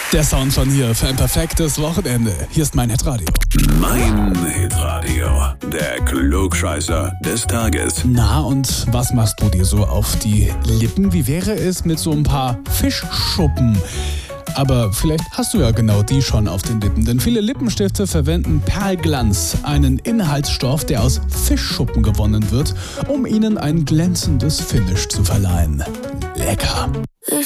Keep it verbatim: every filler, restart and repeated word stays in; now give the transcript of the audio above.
Der Sound von hier für ein perfektes Wochenende. Hier ist mein Hitradio. Mein Hitradio, der Klugscheißer des Tages. Na, und was machst du dir so auf die Lippen? Wie wäre es mit so ein paar Fischschuppen? Aber vielleicht hast du ja genau die schon auf den Lippen, denn viele Lippenstifte verwenden Perlglanz, einen Inhaltsstoff, der aus Fischschuppen gewonnen wird, um ihnen ein glänzendes Finish zu verleihen. Lecker! Ich